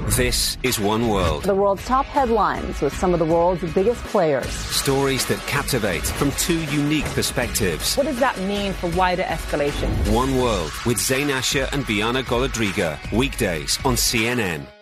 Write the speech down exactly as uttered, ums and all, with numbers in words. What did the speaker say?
This is One World. The world's top headlines with some of the world's biggest players. Stories that captivate from two unique perspectives. What does that mean for wider escalation? One World with Zain Asher and Bianna Golodriga. Weekdays on C N N.